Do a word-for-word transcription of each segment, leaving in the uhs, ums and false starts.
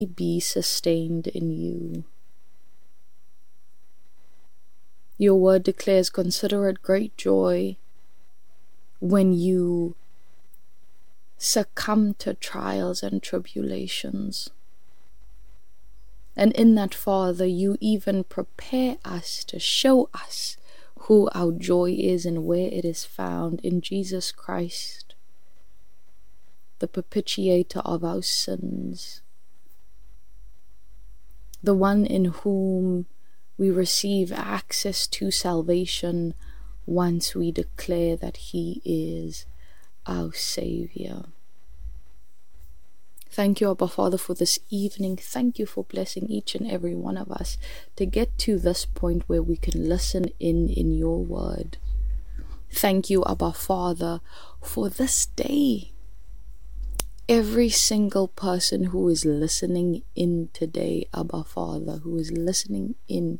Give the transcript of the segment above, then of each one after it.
be sustained in you. Your word declares, consider it great joy when you succumb to trials and tribulations. And in that, Father, you even prepare us to show us who our joy is and where it is found in Jesus Christ, the propitiator of our sins, the one in whom we receive access to salvation once we declare that He is our Savior. Thank you, Abba Father, for this evening. Thank you for blessing each and every one of us to get to this point where we can listen in in your word. Thank you, Abba Father, for this day. Every single person who is listening in today, Abba Father, who is listening in,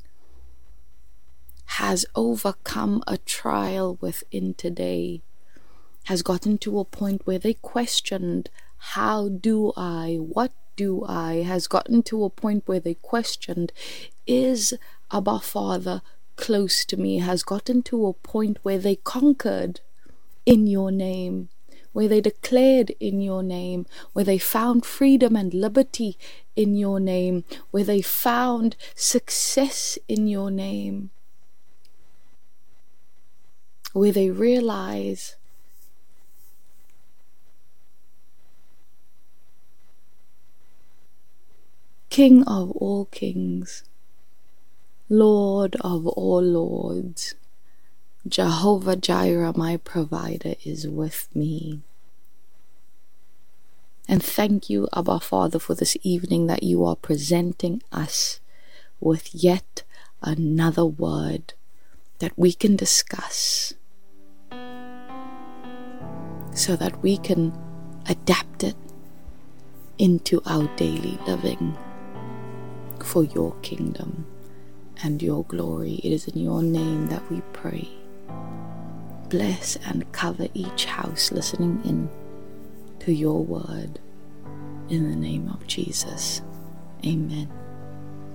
has overcome a trial within today, has gotten to a point where they questioned, how do I, what do I, has gotten to a point where they questioned, is Abba Father close to me, has gotten to a point where they conquered in your name, where they declared in your name, where they found freedom and liberty in your name, where they found success in your name, where they realize King of all kings, Lord of all lords, Jehovah Jireh, my provider, is with me. And thank you, Abba Father, for this evening that you are presenting us with yet another word that we can discuss so that we can adapt it into our daily living for your kingdom and your glory. It is in your name that we pray. Bless and cover each house listening in to your word. In the name of Jesus. Amen.